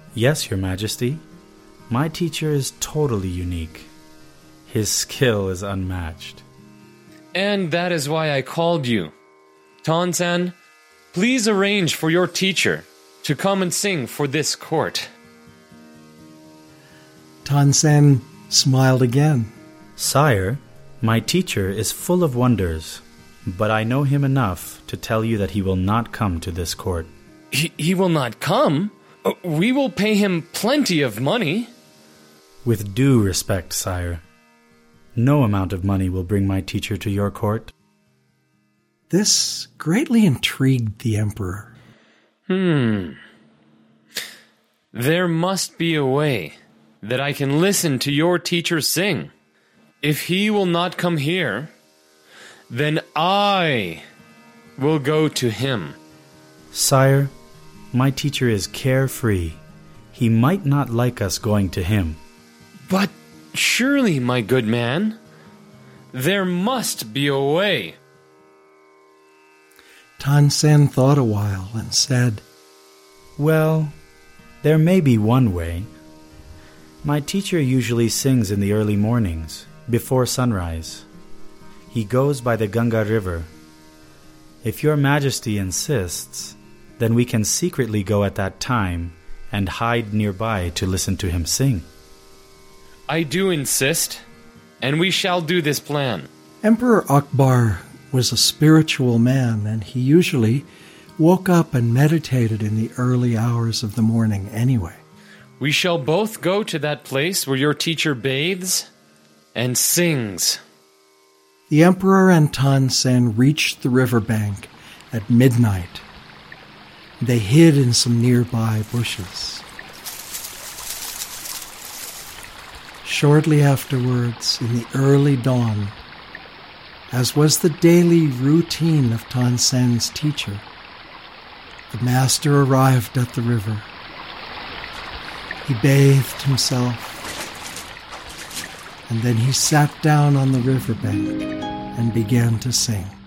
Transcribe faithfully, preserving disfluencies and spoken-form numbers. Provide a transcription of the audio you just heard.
Yes, Your Majesty. My teacher is totally unique. His skill is unmatched. And that is why I called you. Tonsan, please arrange for your teacher to come and sing for this court. Tonsan smiled again. Sire, my teacher is full of wonders, but I know him enough to tell you that he will not come to this court. He, he will not come? We will pay him plenty of money. With due respect, sire, no amount of money will bring my teacher to your court. This greatly intrigued the emperor. Hmm. There must be a way that I can listen to your teacher sing. If he will not come here, then I will go to him. Sire, my teacher is carefree. He might not like us going to him. But surely, my good man, there must be a way. Tonsan thought a while and said, Well, there may be one way. My teacher usually sings in the early mornings, before sunrise. He goes by the Ganga River. If Your Majesty insists, then we can secretly go at that time and hide nearby to listen to him sing. I do insist, and we shall do this plan. Emperor Akbar was a spiritual man, and he usually woke up and meditated in the early hours of the morning anyway. We shall both go to that place where your teacher bathes and sings. The emperor and Tonsan reached the riverbank at midnight. They hid in some nearby bushes. Shortly afterwards, in the early dawn, as was the daily routine of Tonsan's teacher, the master arrived at the river. He bathed himself, and then he sat down on the riverbank and began to sing.